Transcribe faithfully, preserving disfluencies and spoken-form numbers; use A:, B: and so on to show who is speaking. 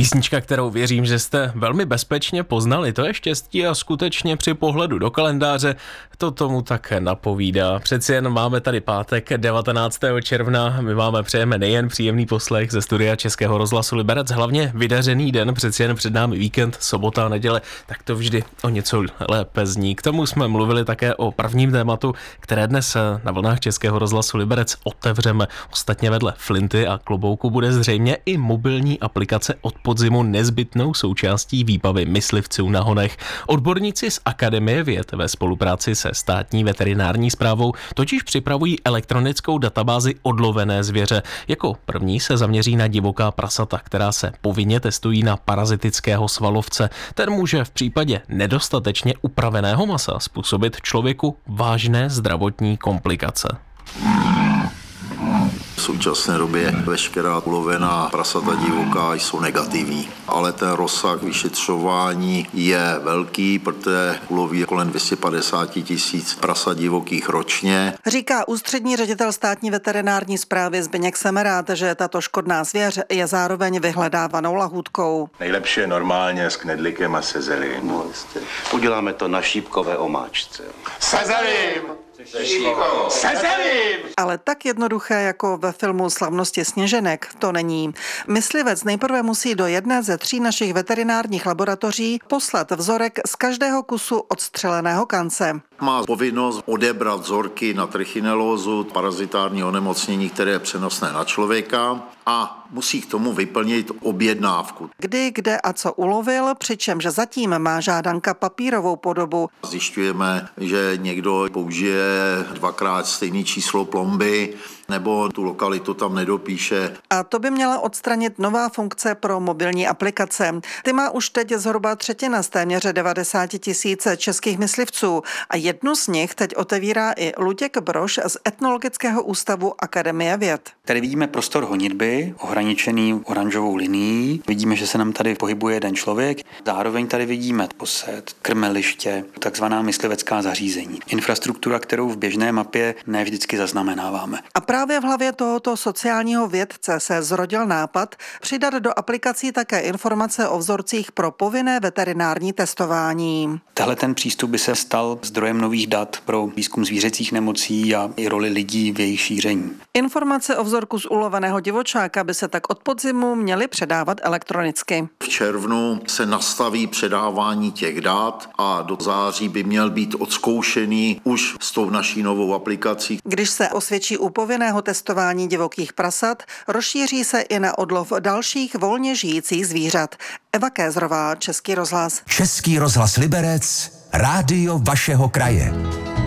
A: Písnička, kterou věřím, že jste velmi bezpečně poznali, to je Štěstí a skutečně při pohledu do kalendáře to tomu tak napovídá. Přeci jen máme tady pátek devatenáctého června, my máme přejeme nejen příjemný poslech ze studia Českého rozhlasu Liberec, hlavně vydařený den, přeci jen před námi víkend, sobota a neděle, tak to vždy o něco lépe zní. K tomu jsme mluvili také o prvním tématu, které dnes na vlnách Českého rozhlasu Liberec otevřeme. Ostatně vedle flinty a klobouku bude zřejmě i mobilní aplikace od podzimu nezbytnou součástí výbavy myslivců na honech. Odborníci z Akademie věd ve spolupráci se státní veterinární správou totiž připravují elektronickou databázi odlovené zvěře. Jako první se zaměří na divoká prasata, která se povinně testují na parazitického svalovce. Ten může v případě nedostatečně upraveného masa způsobit člověku vážné zdravotní komplikace.
B: V současné době veškerá ulovená prasata divoká jsou negativní, ale ten rozsah vyšetřování je velký, protože uloví kolem dvě stě padesát tisíc prasat divokých ročně.
C: Říká ústřední ředitel státní veterinární správy Zbyněk Semerád, že tato škodná zvěř je zároveň vyhledávanou lahůdkou.
D: Nejlepší je normálně s knedlíkem a se zelím.
E: No, uděláme to na šípkové omáčce.
D: Se zelím! Sezelím!
C: Ale tak jednoduché jako ve filmu Slavnosti sněženek to není. Myslivec nejprve musí do jedné ze tří našich veterinárních laboratoří poslat vzorek z každého kusu odstřeleného kance.
B: Má povinnost odebrat vzorky na trichinelózu, parazitární onemocnění, které je přenosné na člověka, a musí k tomu vyplnit objednávku.
C: Kdy, kde a co ulovil, přičemž zatím má žádanka papírovou podobu.
B: Zjišťujeme, že někdo použije dvakrát stejné číslo plomby, nebo tu lokalitu tam nedopíše.
C: A to by měla odstranit nová funkce pro mobilní aplikace. Ty má už teď zhruba třetina z téměř devadesát tisíc českých myslivců a jednu z nich teď otevírá i Luděk Brož z Etnologického ústavu Akademie věd.
F: Tady vidíme prostor honitby, ohraničený oranžovou linií. Vidíme, že se nám tady pohybuje jeden člověk. Zároveň tady vidíme posed, krmeliště, takzvaná myslivecká zařízení. Infrastruktura, kterou v běžné mapě ne vždycky zaznamenáváme.
C: A právě v hlavě tohoto sociálního vědce se zrodil nápad přidat do aplikací také informace o vzorcích pro povinné veterinární testování.
F: Tahle ten přístup by se stal zdrojem nových dat pro výzkum zvířecích nemocí a i roli lidí v jejich šíření.
C: Informace o vzorku z uloveného divočáka by se tak od podzimu měly předávat elektronicky.
B: V červnu se nastaví předávání těch dat a do září by měl být odzkoušený už s tou naší novou aplikací.
C: Když se osvědčí u povinného testování divokých prasat, rozšíří se i na odlov dalších volně žijících zvířat. Eva Kézrová, Český rozhlas.
G: Český rozhlas Liberec, rádio vašeho kraje.